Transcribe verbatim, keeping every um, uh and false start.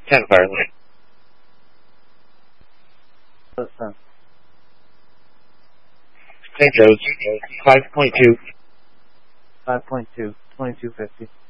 ten Firelight. Listen. Saint Joe's, five point two. five point two, twenty-two fifty.